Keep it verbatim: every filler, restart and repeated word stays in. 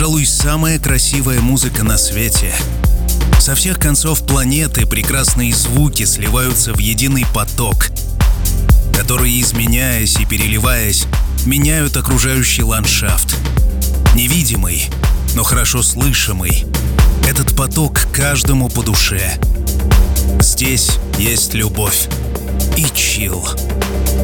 пожалуй, самая красивая музыка на свете. Со всех концов планеты прекрасные звуки сливаются в единый поток, которые, изменяясь и переливаясь, меняют окружающий ландшафт. Невидимый, но хорошо слышимый. Этот поток каждому по душе. Здесь есть любовь и чилл.